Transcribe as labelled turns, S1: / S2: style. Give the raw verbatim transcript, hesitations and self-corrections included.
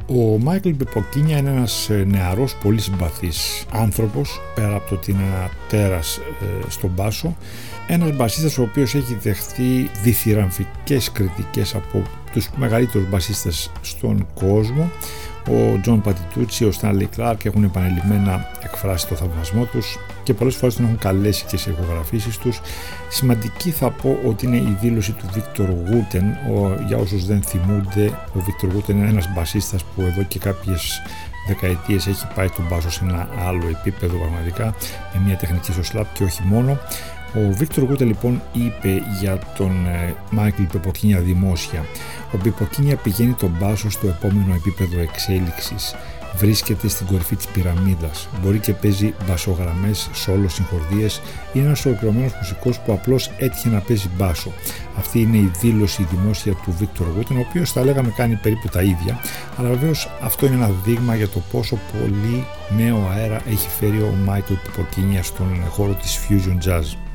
S1: Ο Μάικλ Πεποκίνια είναι ένας νεαρός, πολύ συμπαθής άνθρωπος, πέρα από το ότι είναι ένα τέρας ε, στον μπάσο. Ένας μπασίστας ο οποίος έχει δεχθεί διθυραμβικές κριτικές από τους μεγαλύτερους μπασίστες στον κόσμο. Ο Τζον Πατιτούτσι, ο Στάνλι Κλάρκ έχουν επανειλημμένα εκφράσει το θαυμασμό τους και πολλές φορές τον έχουν καλέσει και σε ηχογραφήσεις τους. Σημαντική θα πω ότι είναι η δήλωση του Βίκτορ Γούτεν. Ο, για όσους δεν θυμούνται, ο Βίκτορ Γούτεν είναι ένας μπασίστας που εδώ και κάποιες δεκαετίες έχει πάει τον μπάσο σε ένα άλλο επίπεδο πραγματικά, με μια τεχνική στο slap και όχι μόνο. Ο Βίκτορ Γούτε λοιπόν είπε για τον Μάικλ Πεποκίνια δημόσια: ο Πεποκίνια πηγαίνει τον μπάσο στο επόμενο επίπεδο εξέλιξης. Βρίσκεται στην κορυφή της πυραμίδας. Μπορεί και παίζει μπασογραμμές, σόλο, συγχορδίες. Είναι ένας ολοκληρωμένος μουσικός που απλώς έτυχε να παίζει μπάσο. Αυτή είναι η δήλωση δημόσια του Βίκτορ Γούτεν, ο οποίος θα λέγαμε κάνει περίπου τα ίδια. Αλλά βεβαίως αυτό είναι ένα δείγμα για το πόσο πολύ νέο αέρα έχει φέρει ο Μάικλ Πεποκίνια στον χώρο της fusion jazz.